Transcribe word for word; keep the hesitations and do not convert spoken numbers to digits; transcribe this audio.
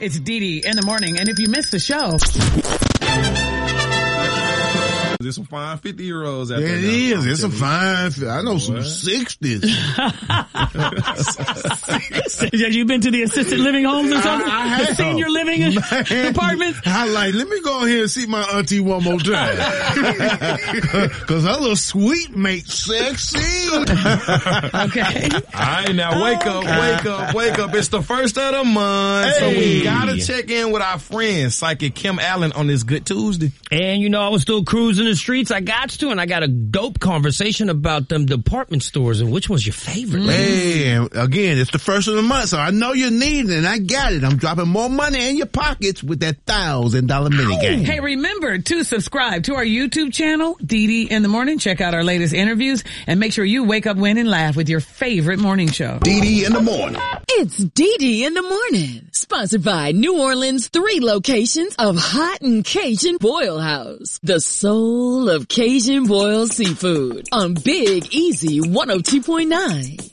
It's Dee Dee in the morning. And if you missed the show... There's some fine fifty-year-olds out there. there. It now. is. There's some fine... I know what? some sixties. Have you been to the assisted living homes or something? I, I have. The senior living apartments? I like, let me go ahead and see my auntie one more time. Cause her little sweet mate sexy. Okay. All right, now wake up, wake up, wake up. It's the first of the month. Hey. So we gotta check in with our friend, Psychic Kim Allen, on this Good Tuesday. And you know, I was still cruising the streets. I got to, and I got a dope conversation about them department stores and which was your favorite. Hey, and again, it's the first of the month, so I know you need it, and I got it. I'm dropping more money in your pockets with that thousand dollar mini game. Hey, remember to subscribe to our YouTube channel, Dee Dee in the Morning. Check out our latest interviews, and make sure you wake up, win, and laugh with your favorite morning show. Dee Dee in the Morning. It's Dee Dee in the Morning. Sponsored by New Orleans' three locations of Hot and Cajun Boil House. The soul of Cajun boiled seafood on Big Easy one oh two point nine.